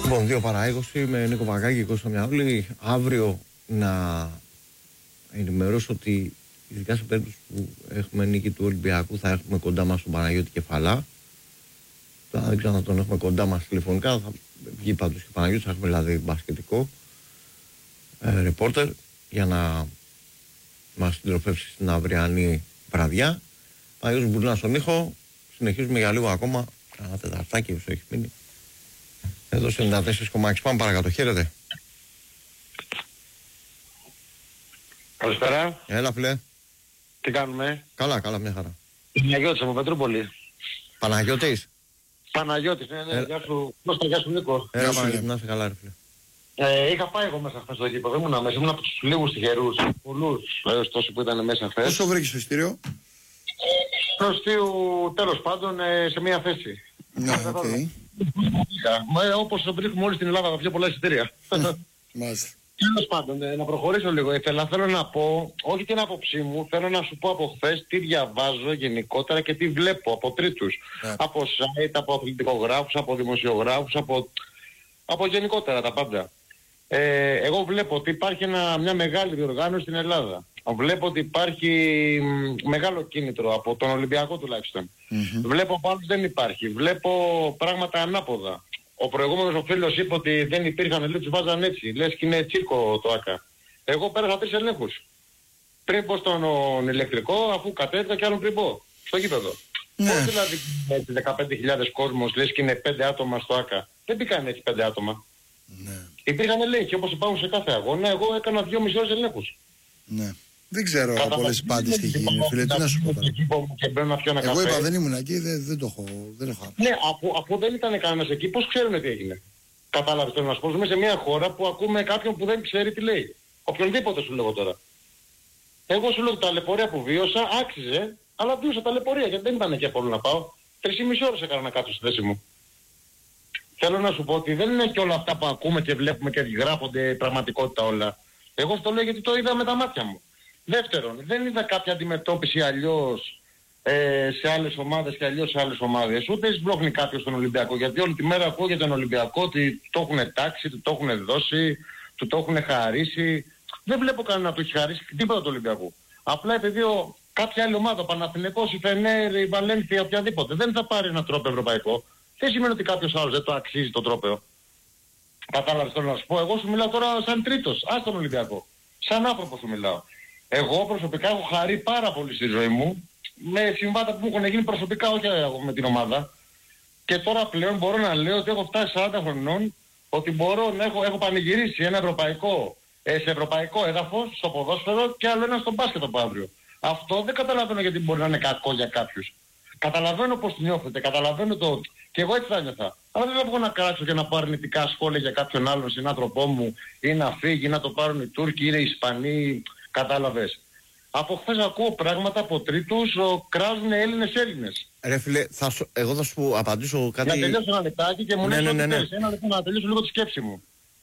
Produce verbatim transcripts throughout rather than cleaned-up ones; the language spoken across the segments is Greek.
Λοιπόν, δύο παρά είκοσι με Νίκο Βαγάκη και Κώστα Μιαούλη. Αύριο να ενημερώσω ότι ειδικά σε περίπτωση που έχουμε νίκη του Ολυμπιακού θα έχουμε κοντά μας τον Παναγιώτη Κεφαλά. Τώρα δεν ξέρω αν θα τον έχουμε κοντά μας τηλεφωνικά, θα βγει πάντως και ο Παναγιώτης, θα έχουμε δηλαδή μπασκετικό ε, ρεπόρτερ για να μας συντροφεύσει στην αυριανή βραδιά. Παναγιώτης Μπουρνάς στον ήχο, συνεχίζουμε για λίγο ακόμα, ένα τεταρτάκι όσο έχει μείνει. Εδώ στο ενενήντα τέσσερα κόμμα έξι, πάμε παρακάτω, χαίρετε. Καλησπέρα. Έλα φίλε. Τι κάνουμε? Καλά, καλά, μια χαρά. Παναγιώτης από Πετρούπολη. Παναγιώτης. Παναγιώτης, ναι, ναι, ε... γεια σου. Κώστα, γεια σου Νίκο. Έλα Παναγιώτη, να είσαι καλά ρε φίλε. Ε, είχα πάει εγώ μέσα χθες στο γήπεδο, δεν ήμουν μέσα, ήμουν από τους λίγους τυχερούς, πολλούς, έως τόσοι που ήταν μέσα χθες. Πόσο βρήκες το εισιτήριο? Προστίου, τέλος πάντων, ε, σε μία θέση. Ναι, οκ. Okay. Ε, όπως βρίσκουμε όλοι στην Ελλάδα τα πιο πολλά εισιτήρια. Μάλιστα. Τέλος πάντων, ε, να προχωρήσω λίγο. Ήθελα, θέλω να πω, όχι την άποψή μου, θέλω να σου πω από χθες τι διαβάζω γενικότερα και τι βλέπω από τρίτους. Yeah. Από site, από αθλητικογράφους, από δημοσιογράφους, από, από γενικότερα τα πάντα. Ε, εγώ βλέπω ότι υπάρχει ένα, μια μεγάλη διοργάνωση στην Ελλάδα. Βλέπω ότι υπάρχει μ, μεγάλο κίνητρο από τον Ολυμπιακό τουλάχιστον. Mm-hmm. Βλέπω που άλλους δεν υπάρχει. Βλέπω πράγματα ανάποδα. Ο προηγούμενος ο φίλος είπε ότι δεν υπήρχαν, λέει τους βάζαν έτσι. Λες και είναι τσίρκο το ΆΚΑ. Εγώ πέρασα τρεις ελέγχους. Πριν πω στον ηλεκτρικό, αφού κατέβηκα και άλλον πριν πω. Στο γήπεδο. Ναι. Πώς δηλαδή έτσι δεκαπέντε χιλιάδες κόσμος, λες και είναι πέντε άτομα στο ΆΚΑ. Δεν μπήκαν έτσι πέντε άτομα. Ναι. Υπήρχαν ελέγχοι όπως υπάρχουν σε κάθε αγώνα. Εγώ έκανα δύο μισή ώρες ελέγχους. Ναι. Δεν ξέρω από όλες τις πάντες τι γίνεται, φίλε, τι να σου πω τώρα. Εγώ είπα δεν ήμουν εκεί, δεν, δεν το έχω, δεν έχω. Ναι, αφού, αφού δεν ήταν κανένας εκεί, πώς ξέρουν τι έγινε? Κατάλαβες, θέλω να σου πω, ζούμε σε μια χώρα που ακούμε κάποιον που δεν ξέρει τι λέει. Οποιονδήποτε σου λέγω τώρα. Εγώ σου λέω τα ταλαιπωρία που βίωσα, άξιζε, αλλά βίωσα ταλαιπωρία γιατί δεν ήταν εκεί εύκολο να πάω. Τρεις και μισή ώρες έκανα να κάτσω στη θέση μου. Θέλω να σου πω ότι δεν είναι και όλα αυτά που ακούμε και βλέπουμε και γράφονται πραγματικότητα όλα. Εγώ στο λέω γιατί το είδα με τα μάτια μου. Δεύτερον, δεν είδα κάποια αντιμετώπιση αλλιώς ε, σε άλλες ομάδες και αλλιώς σε άλλες ομάδες. Ούτε σμπρώχνει κάποιος τον Ολυμπιακό. Γιατί όλη τη μέρα ακούω για τον Ολυμπιακό ότι το έχουν τάξει, του το έχουν δώσει, του το έχουν χαρίσει. Δεν βλέπω κανένα να του έχει χαρίσει τίποτα του Ολυμπιακού. Απλά επειδή ο, κάποια άλλη ομάδα, ο Παναθηναϊκός, η Φενέρ, η Βαλένθια, οποιαδήποτε, δεν θα πάρει ένα τρόπαιο ευρωπαϊκό. Δεν σημαίνει ότι κάποιος άλλος δεν το αξίζει το τρόπαιο. Κατάλαβες θέλω να σου πω. Εγώ σου μιλάω τώρα σαν τρίτος, ας τον Ολυμπιακό. Σαν άνθρωπο σου μιλάω. Εγώ προσωπικά έχω χαρεί πάρα πολύ στη ζωή μου με συμβάτα που μου έχουν γίνει προσωπικά, όχι με την ομάδα. Και τώρα πλέον μπορώ να λέω ότι έχω φτάσει σαράντα χρονών, ότι μπορώ να έχω, έχω πανηγυρίσει ένα ευρωπαϊκό, ε, σε ευρωπαϊκό έδαφος, στο ποδόσφαιρο και άλλο ένα στο μπάσκετ από αύριο. Αυτό δεν καταλαβαίνω γιατί μπορεί να είναι κακό για κάποιους. Καταλαβαίνω πώς νιώθετε, καταλαβαίνω το... Και εγώ έτσι θα νιώθα. Αλλά δεν θα βγω να κράξω και να πάρω αρνητικά σχόλια για κάποιον άλλον συνάνθρωπό μου ή να φύγει ή να το πάρουν οι Τούρκοι ή οι Ισπανοί. Κατάλαβες. Από χθες ακούω πράγματα από τρίτους, κράζουν Έλληνες Έλληνες. Ρε φίλε, θα σου, εγώ θα σου απαντήσω κάτι... Να τελειώσω ένα λεπτάκι και μου ναι, λες ναι, ναι, ναι. ότι ένα λεπτό να τελειώσω λίγο τη σκέψη μου.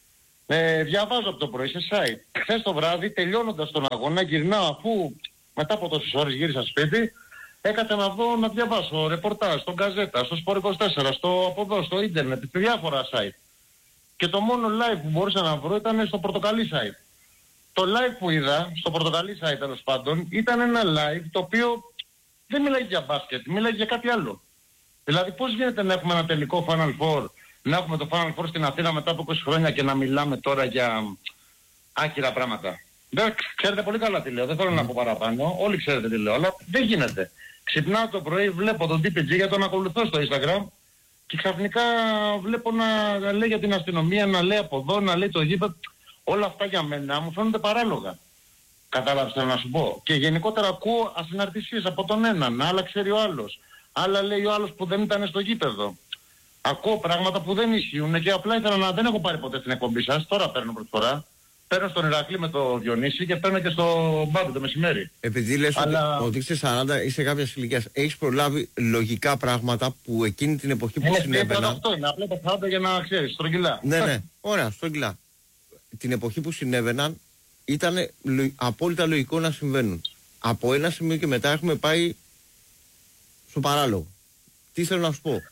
Ε, διαβάζω από το πρωί σε site. Χθες το βράδυ τελειώνοντας τον αγώνα γυρνάω αφού μετά από τόσες ώρες γύρισα σπίτι. Έκατσα να δω να διαβάσω ρεπορτάζ, στον Γκαζέτα, στο Σπορ είκοσι τέσσερα, στο, από εδώ, στο ίντερνετ, σε διάφορα site. Και το μόνο live που μπορούσα να βρω ήταν στο Πορτοκαλί site. Το live που είδα, στο Πορτοκαλί site τέλος πάντων, ήταν ένα live το οποίο δεν μιλάει για μπάσκετ, μιλάει για κάτι άλλο. Δηλαδή πώς γίνεται να έχουμε ένα τελικό Final Four, να έχουμε το Final Four στην Αθήνα μετά από είκοσι χρόνια και να μιλάμε τώρα για άκυρα πράγματα. Δεν ξέρετε πολύ καλά τι λέω, δεν θέλω mm. να πω παραπάνω, όλοι ξέρετε τι λέω, αλλά δεν γίνεται. Ξυπνάω το πρωί, βλέπω τον τι πι τζι, γιατί τον ακολουθώ στο Instagram και ξαφνικά βλέπω να λέει για την αστυνομία, να λέει από εδώ, να λέει το γήπεδο. Όλα αυτά για μένα μου φαίνονται παράλογα. Κατάλαβες θέλω να σου πω. Και γενικότερα ακούω ασυναρτησίες από τον έναν, άλλα ξέρει ο άλλος. Άλλα λέει ο άλλος που δεν ήταν στο γήπεδο. Ακούω πράγματα που δεν ισχύουν και απλά ήθελα να... Δεν έχω πάρει ποτέ στην εκπομπή σας, τώρα παίρνω πρώτη φορά. Παίρνω στον Ηρακλή με το Διονύση και παίρνω και στο Μπάμπη το μεσημέρι. Επειδή λες αλλά... ότι, ότι είσαι σαράντα, είσαι κάποιας ηλικίας, έχεις προλάβει λογικά πράγματα που εκείνη την εποχή που είναι, συνέβαιναν... Αυτό είναι, απλά τα σαράντα για να ξέρεις, στρογγυλά. Ναι, ναι, ωραία, στρογγυλά. Την εποχή που συνέβαιναν ήταν λο... απόλυτα λογικό να συμβαίνουν. Από ένα σημείο και μετά έχουμε πάει στο παράλογο. Τι θέλω να σου πω.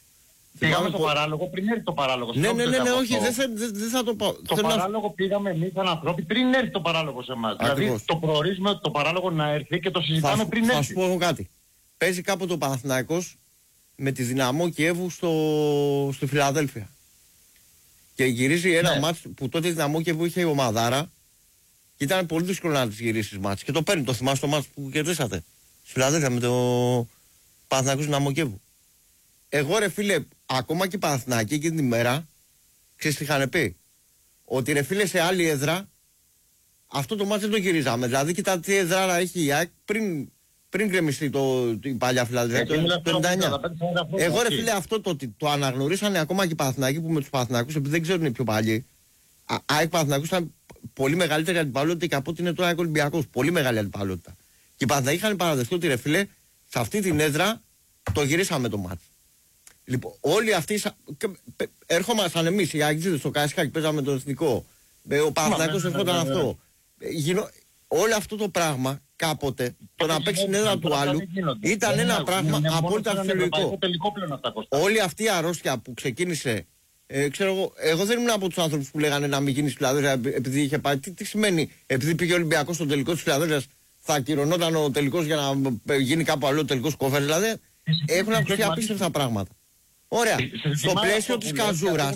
Πήγαμε στο παράλογο πριν έρθει το παράλογο. Ναι, ναι, ναι, ναι, όχι, δεν θα, δε θα το πω. Το παράλογο να... πήγαμε εμείς σαν ανθρώποι πριν έρθει το παράλογο σε εμάς. Δηλαδή το προορίζουμε το παράλογο να έρθει και το συζητάμε θα, πριν έρθει. Θα σου πω κάτι. Παίζει κάποτε ο Παναθηναϊκός με τη Δυναμό Κιέβου στο, στη Φιλαδέλφια. Και γυρίζει ένα ναι. μάτς που τότε η Δυναμό Κιέβου είχε η ομαδάρα και ήταν πολύ δύσκολο να τις γυρίσεις μάτς. Και το παίρνει, το θυμάσαι το μάτς που κερδίσατε. Στη Φιλαδέλφια με το Παναθηναϊκός Δυναμό Κιέβου. Εγώ ρε φίλε, ακόμα και οι Παναθηναϊκοί εκείνη την ημέρα, ξέρεις τι είχαν πει. Ότι ρε φίλε σε άλλη έδρα, αυτό το μάτς δεν το γυρίζαμε. Δηλαδή κοίτα τι έδρα έχει η ΑΕΚ πριν, πριν γκρεμιστεί το, η παλιά Φιλαδέλφια το, το ενενήντα εννιά. Εγώ ρε φίλε αυτό το ότι το αναγνωρίσανε ακόμα και οι Παναθηναϊκοί που με τους Παναθηναϊκούς, επειδή δεν ξέρουν οι πιο παλιοί, ΑΕΚ Παναθηναϊκούς ήταν πολύ μεγαλύτερη αντιπαλότητα και από ότι είναι το ΑΕΚ Ολυμπιακός. Πολύ μεγάλη αντιπαλότητα. Και οι Παναθηναϊκοί είχαν παραδεχτεί ότι ρε φίλε, σε αυτή την έδρα το γυρίσαμε το μάτς. Λοιπόν, όλοι αυτοί έρχομασταν εμείς οι Αγγλίδες στο Κασιάκη, παίζαμε τον Εθνικό. Ο Παναθηναϊκός ερχόταν αυτό. Γίνω, όλο αυτό το πράγμα κάποτε, το να παίξει την έδρα του άλλου, ήταν ένα πράγμα απόλυτα φυσιολογικό. Όλη αυτή η αρρώστια που ξεκίνησε, ε, ξέρω εγώ, εγώ δεν ήμουν από τους άνθρωπους που λέγανε να μην γίνει στη Φιλαδέλφια επειδή είχε πάει. Τι, τι σημαίνει, επειδή πήγε ο Ολυμπιακός στον τελικό της Φιλαδέλφιας, θα ακυρωνόταν ο τελικός για να γίνει κάπου άλλο ο τελικός κόφερ. Δηλαδή έχουν ακουστεί απίστευτα πράγματα. Ωραία. Στο πλαίσιο της καζούρας.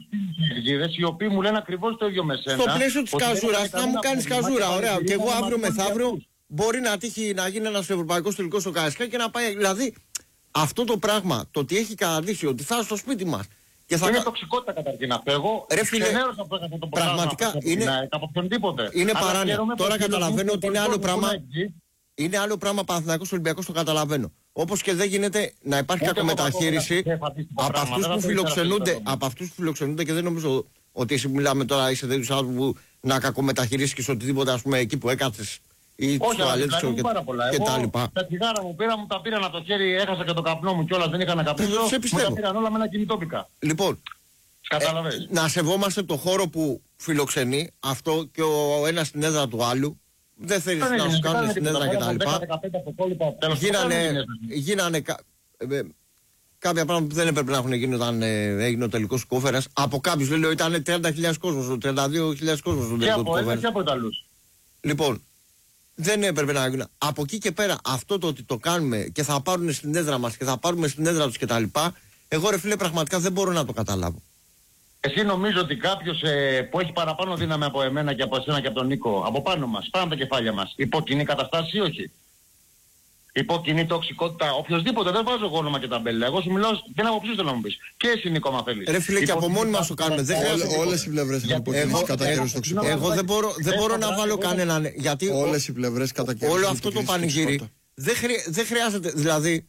Οι οποίοι μου λένε ακριβώς το ίδιο με σένα. Στο πλαίσιο της καζούρας θα μου κάνεις καζούρα. Ωραία. Και εγώ αύριο μεθαύριο μπορεί να τύχει να γίνει ένας ευρωπαϊκός τελικός στο Καραϊσκάκι και να πάει. Δηλαδή αυτό το πράγμα, το ότι έχει καταδείξει ότι θα είναι στο σπίτι μας. Και θα... Είναι τοξικότητα καταρχήν αυτό. Εγώ ξενέρωσα από αυτό το πράγμα. Πραγματικά είναι. Από οποιονδήποτε. Είναι παράνοια. Τώρα καταλαβαίνω ότι είναι άλλο πράγμα. Είναι άλλο πράγμα Παναθηναϊκός Ολυμπιακός, το καταλαβαίνω. Όπως και δεν γίνεται να υπάρχει κακομεταχείριση από αυτούς που φιλοξενούνται, από αυτούς που φιλοξενούνται και δεν νομίζω ότι εσύ μιλάμε τώρα είσαι τέτοιους άνθρωπους που να κακομεταχειρήσεις και οτιδήποτε ας πούμε εκεί που έκατσες ή τους τουαλέτες και τα λοιπά. Τα τσιγάρα μου πήρα, μου τα πήραν από το χέρι, έχασα και το καπνό μου κιόλας, δεν είχα να καπνίσω, μου τα πήραν όλα με ένα κινητό πικά. Λοιπόν, ε, να σεβόμαστε το χώρο που φιλοξενεί αυτό και ο ένας στην έδρα του άλλου. Δεν θέλεις να σου κάνουν στην έδρα και τα λοιπά. Γίνανε, γίνανε κα, ε, κάποια πράγματα που δεν έπρεπε να έχουν γίνει όταν ε, έγινε ο τελικός κόφερας. Από κάποιους λέω ήταν τριάντα χιλιάδες κόσμος, τριάντα δύο χιλιάδες κόσμος στον τελικό κόφερας. Και από Ιταλούς. Λοιπόν, δεν έπρεπε να γίνει. Από εκεί και πέρα αυτό το ότι το κάνουμε και θα πάρουν στην έδρα μας και θα πάρουμε στην έδρα τους και τα λοιπά, εγώ ρε φίλε πραγματικά δεν μπορώ να το καταλάβω. Εσύ νομίζω ότι κάποιος ε, που έχει παραπάνω δύναμη από εμένα και από εσένα και από τον Νίκο, από πάνω μας, πάνω από τα κεφάλια μας, υποκινεί καταστάσεις ή όχι? Υποκινεί τοξικότητα, οποιοδήποτε, δεν βάζω εγώ όνομα και ταμπέλα. Εγώ σου μιλάω, δεν αποψίως θέλω να μου πεις. Και εσύ Νίκο, μα θέλεις. Ρε φίλε, και από μόνοι μας το κάνουμε. Δεν χρειάζεται. Όλες οι πλευρές έχουν υποκινήσει κατά καιρούς τοξικότητα. Εγώ δεν μπορώ, δεν μπορώ να βάλω κανέναν. Γιατί όλες οι πλευρές κατά καιρούς. Όλο αυτό το πανηγύρι δεν χρειάζεται. Δηλαδή,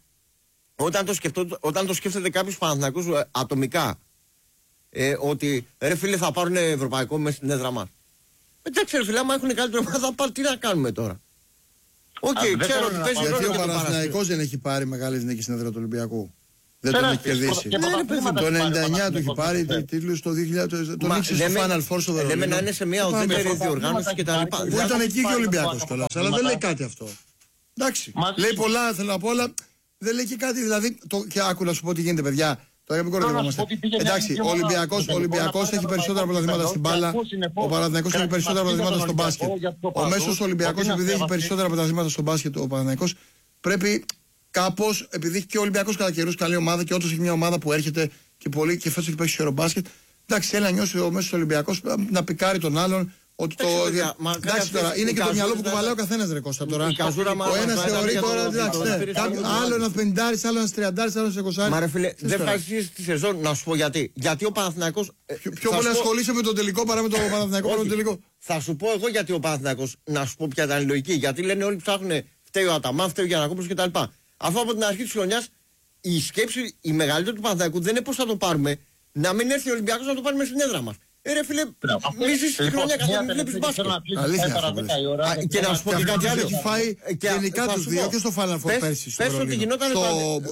όταν το σκέφτεται κάποιος Παναθηναϊκός ατομικά. Ε, ότι ρε φίλε θα πάρουν ευρωπαϊκό μέσα στην έδρα μας. Εντάξει ρε φίλε, άμα έχουν καλύτερο ομάδα, θα τι να κάνουμε τώρα. Οκ, okay, ξέρω ότι παίζει ρόλο. Γιατί ο Παναθηναϊκός δεν έχει πάρει μεγάλη νίκη στην έδρα του Ολυμπιακού. Δεν τον έχει κερδίσει. Το ενενήντα εννιά του έχει πάρει τίτλους, το δύο χιλιάδες τον νίξε στο Final Four στο Βερολίνο. Λέμε να είναι σε μια ουδέτερη διοργάνωση κτλ. Που ήταν εκεί και ο Ολυμπιακός κιόλας. Αλλά δεν λέει κάτι αυτό. Εντάξει, λέει πολλά, θέλω να πω, αλλά δεν λέει και κάτι. Δηλαδή, και άκου να σου πω τι γίνεται, παιδιά. Τώρα μην κοροϊδευόμαστε. Εντάξει, ο Ολυμπιακός, ο Ολυμπιακός έχει περισσότερα πρωταθλήματα στην μπάλα. Ο Παναθηναϊκός έχει περισσότερα πρωταθλήματα στο μπάσκετ. Ο μέσος Ολυμπιακός, επειδή έχει περισσότερα πρωταθλήματα στο μπάσκετ, ο Παναθηναϊκός πρέπει κάπως, επειδή έχει και ο Ολυμπιακός κατά καιρούς καλή ομάδα και όντως έχει μια ομάδα που έρχεται και πολύ και φέτος έχει παίξει σε μπάσκετ. Εντάξει, θέλει να νιώσει ο μέσος Ολυμπιακός να πικάρει τον άλλον. Ότι το. Εντάξει τώρα, είναι και το μυαλό που κουβαλάει ο καθένας ρε Κώστα τώρα. Ο ένας θεωρεί τώρα, εντάξει, άλλο ένα πενηντάρι, άλλο ένα τριαντάρι, άλλο ένα εικοσάρι. Μα ρε φίλε, δεν θα αρχίσει τη σεζόν να σου πω γιατί. Γιατί ο Παναθηναϊκός. Πιο πολύ ασχολείσαι με τον τελικό παρά με τον Παναθηναϊκό με τον τελικό. Θα σου πω εγώ γιατί ο Παναθηναϊκός, να σου πω ποια ήταν η λογική. Γιατί λένε όλοι ψάχνουν, φταίει ο Αταμάν, φταίει ο Γιαννακόπουλος κτλ. Αφού από την αρχή της χρονιάς η σκέψη, η μεγαλύτερη του Παναθηναϊκού δεν είναι πώς θα το πάρουμε, να μην έρθει ο Ολυμπιακός να το πάρουμε στην έδρα μας. Ε, ρε φίλε, μη ζήσεις τη χρονιά καθόλου, μην βλέπεις μπάσκετ. Αλήθεια αυτό. Και να σου πω και κάτι άλλο. Έχει φάει γενικά τους δύο και στο Final Four πέρσι. Πες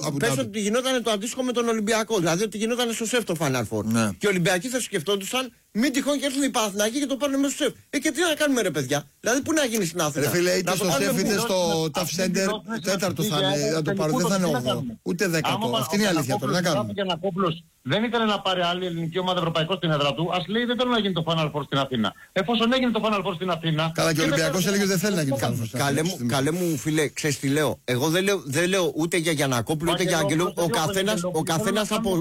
ότι γινόταν το αντίστοιχο με τον Ολυμπιακό. Δηλαδή ότι γινόταν στο ΣΕΦ το Final Four. Και οι Ολυμπιακοί θα σκεφτόντουσαν Μην τυχόν και έρθουν οι Παναθηναϊκοί και το πάρουν μέσα στο σεφ. Ε, και τι να κάνουμε, ρε παιδιά. Δηλαδή, πού να γίνει στην Αθήνα. Ρε φίλε, είτε στο σεφ είτε στο tough center, τέταρτο θα είναι. Θα το πάρουν, δεν θα είναι όγδοο. Ούτε δέκατο. Αυτή είναι η αλήθεια τώρα. Να κάνουμε. Δεν ήθελε να πάρει άλλη ελληνική ομάδα ευρωπαϊκό στην έδρα του. Ας λέει δεν θέλω να γίνει το Final Four στην Αθήνα. Εφόσον έγινε το Final Four στην Αθήνα. Καλά, και ο Ολυμπιακός έλεγε δεν θέλει να γίνει Final Four στην Αθήνα. Καλέ μου φίλε, ξέρεις τι λέω. Εγώ δεν λέω, δεν λέω ούτε για Γιαννακόπουλο ούτε για Αγγελόπουλο. Ο καθένας, ο καθένας από.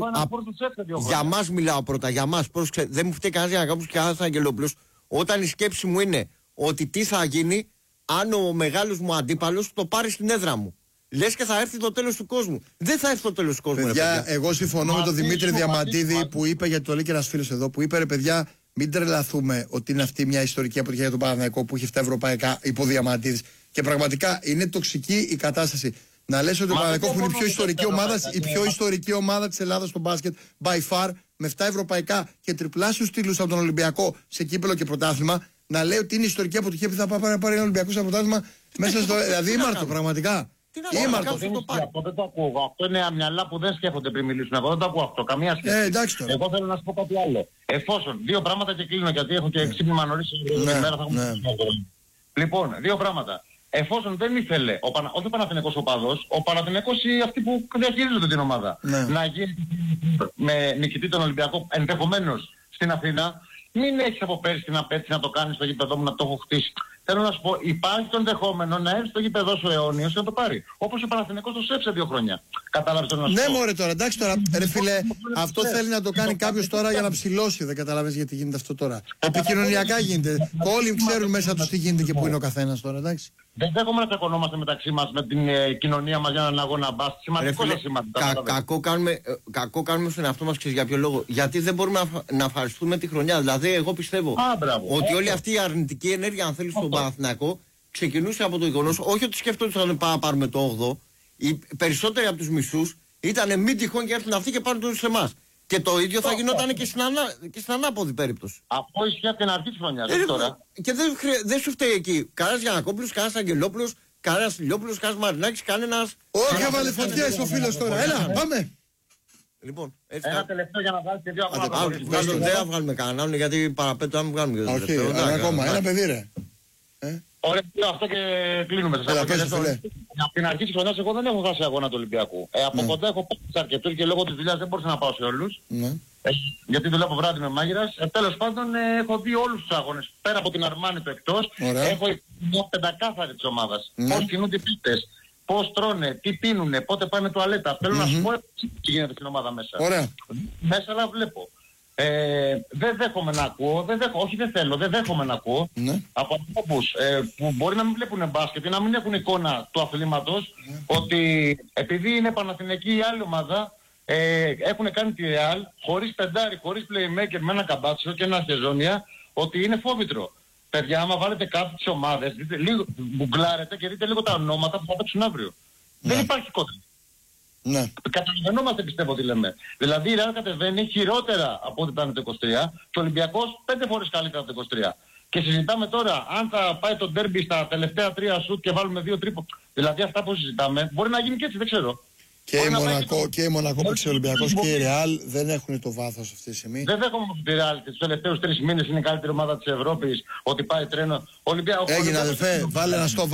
Για μας μιλάω πρώτα, για μας. Δεν μου φταίει κανένας Γιαννακόπουλος και κανένας Αγγελόπουλος. Όταν η σκέψη μου είναι ότι τι θα γίνει αν ο μεγάλος μου αντίπαλος το πάρει στην έδρα μου. Λες και θα έρθει το τέλος του κόσμου. Δεν θα έρθει το τέλος του κόσμου. Παιδιά, ρε παιδιά. εγώ συμφωνώ Μα με τον Δημήτρη Διαμαντίδη που είπε, γιατί το λέει και ένας φίλος εδώ, που είπε ρε παιδιά, μην τρελαθούμε ότι είναι αυτή μια ιστορική αποτυχία για τον Παναθηναϊκό που έχει εφτά ευρωπαϊκά υπό Διαμαντίδης. Και πραγματικά είναι τοξική η κατάσταση. Να λες ότι ο Παναθηναϊκός που είναι η πιο ιστορική ομάδα, η πιο ιστορική ομάδα της Ελλάδας στο μπάσκετ, by far, με εφτά ευρωπαϊκά και τριπλάσιους τίτλους από τον Ολυμπιακό σε κύπελο και πρωτάθλημα, να λέει ότι είναι ιστορική αποτυχία που θα πάει να πάρει ένα Ολυμπιακό σε πρωτάθλημα μέσα στο. Δηλαδή, ήμαρτο πραγματικά. Τι να κάνω, αυτό, δεν αυτό δεν το ακούω. Αυτό είναι αμυαλά που δεν σκέφτονται πριν μιλήσουν. Εγώ δεν το ακούω αυτό. Καμία σχέση. Ε, εντάξει τώρα. Εγώ θέλω να σου πω κάτι άλλο. Εφόσον, δύο πράγματα και κλείνω γιατί έχω και ξύπνημα νωρίς την ναι, ημέρα θα μου ναι. Λοιπόν, δύο πράγματα. Εφόσον δεν ήθελε, ο Πανα... όχι ο Παναθηναϊκός οπαδός, ο Παναθηναϊκός ή αυτοί που διαχειρίζονται την ομάδα, ναι. να γίνει με νικητή τον Ολυμπιακό ενδεχομένως στην Αθήνα, μην έχεις από πέρυσι την απέτηση να το κάνεις στο γήπεδό μου, να το έχω χτίσει. Θέλω να σου πω, υπάρχει το ενδεχόμενο να έρθει στο γήπεδό σου αιώνιος και να το πάρει. Όπως ο Παναθηναϊκός το σέψε δύο χρόνια. Κατάλαβες το να σου ναι, πω. Ναι, μωρέ τώρα, εντάξει τώρα, ρε φίλε, αυτό θέλει να το κάνει κάποιος τώρα για να ψηλώσει. Δεν καταλαβαίνεις γιατί γίνεται αυτό τώρα. Επικοινωνιακά γίνεται. Όλοι ξέρουν μέσα τους τι γίνεται και πού είναι ο καθένας τώρα, εντάξει. Δεν δέχομαι να τσακωνόμαστε μεταξύ μας με την ε, κοινωνία μας για έναν αγώνα μπάσκετ. Σημαντικό είναι σημαντικό. Κα, κακό, κάνουμε, ε, κακό κάνουμε στον εαυτό μας, ξέρεις για ποιο λόγο. Γιατί δεν μπορούμε να, να ευχαριστούμε τη χρονιά. Δηλαδή, εγώ πιστεύω Α, ότι ε, όλη αυτή η αρνητική ενέργεια, αν θέλεις, στον Παναθηναϊκό ξεκινούσε από το γεγονός, όχι ότι σκέφτονταν ότι θα πάρουμε το όγδοο. Οι περισσότεροι από τους μισούς ήταν μην τυχόν και έρθουν αυτοί και πάρουν τους σε εμάς. Και το ίδιο θα γινόταν και στην, ανά, και στην ανάποδη περίπτωση. Αυτό ισχύει από την αρχή της χρονιάς. Ε, τώρα. Και δεν, δεν σου φταίει εκεί. Κανένας Γιαννακόπουλος, κανένας Αγγελόπουλος, κανένας Λιόπουλος, κανένας Μαρινάκης, κανένας. Όχι, έβαλε φωτιές ο φίλος τώρα. Έλα, πάμε. Λοιπόν, έτσι. Ένα τελευταίο για να βγάλει και δύο ακόμα. Δεν θα βγάλουμε κανέναν γιατί παραπέτω να μην βγάλουμε και όχι, ένα ακόμα. Ένα παιδί, ρε. Ωραία, αυτό και κλείνουμε. Έλα, πες, φίλε. Από την αρχή της χρονιάς εγώ δεν έχω χάσει αγώνα του Ολυμπιακού. Ε, από ναι. κοντά έχω πάει σε αρκετούς και λόγω της δουλειάς δεν μπορούσα να πάω σε όλους. Ναι. Ε, γιατί δουλεύω βράδυ με μάγειρας. Ε, τέλος πάντων ε, έχω δει όλους τους αγώνες. Πέρα από την Αρμάνη το εκτός. Ωραία. Έχω μια πεντακάθαρη της ομάδας. Ναι. Πώς κινούνται οι πίτες. Πώς τρώνε, τι πίνουνε, πότε πάνε τουαλέτα. Θέλω mm-hmm. να σου πω τι γίνεται στην ομάδα μέσα. Ωραία. Μέσα αλλά βλέπω. Ε, δεν δέχομαι να ακούω, δεν δέχω, όχι δεν θέλω, δεν δέχομαι να ακούω ναι. από ανθρώπους ε, που μπορεί να μην βλέπουν μπάσκετ ή να μην έχουν εικόνα του αθλήματος ναι. ότι επειδή είναι Παναθηναϊκή η άλλη ομάδα ε, έχουν κάνει τη Real χωρίς πεντάρι, χωρίς playmaker με ένα Καμπάτσο και ένα Χεζόνια ότι είναι φόβητρο. Παιδιά, άμα βάλετε κάτω τις ομάδες, δείτε, λίγο, γκουγκλάρετε και δείτε λίγο τα ονόματα που θα παίξουν αύριο. Ναι. Δεν υπάρχει κόντρα. Ναι. Καταλαβαίνόμαστε πιστεύω τι λέμε. Δηλαδή η Real κατεβαίνει χειρότερα από ό,τι ήταν το είκοσι τρία και ο Ολυμπιακός πέντε φορές καλύτερα από το είκοσι τρία. Και συζητάμε τώρα αν θα πάει το ντέρμπι στα τελευταία τρία σουτ και βάλουμε δύο τρίπο. Δηλαδή αυτά που συζητάμε μπορεί να γίνει και έτσι, δεν ξέρω. Και η Μονακό, και η Μονακό που ο Ολυμπιακός και η Ρεάλ δεν έχουν το βάθος αυτή τη στιγμή. Δεν δέχομαι ότι η Ρεάλ τους τελευταίους τρεις μήνες είναι η καλύτερη ομάδα της Ευρώπης, ότι πάει τρένο. Έγινε αδελφέ, βάλε ένα στο